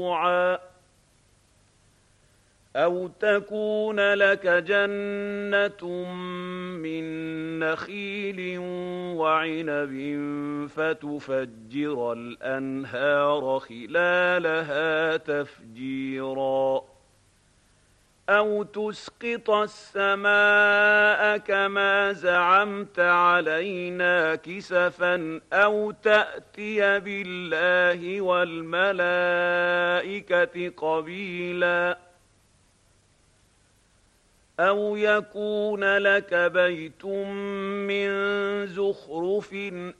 أَوْ تَكُونَ لَكَ جَنَّةٌ مِّن نَّخِيلٍ وَعِنَبٍ فَتُفَجِّرَ الْأَنْهَارَ خِلَالَهَا تَفْجِيرًا أَوْ تُسْقِطَ السَّمَاءَ كَمَا زَعَمْتَ عَلَيْنَا كِسَفًا أَوْ تَأْتِيَ بِاللَّهِ وَالْمَلَائِكَةِ قَبِيلًا أَوْ يَكُونَ لَكَ بَيْتٌ مِّن زُخْرُفٍ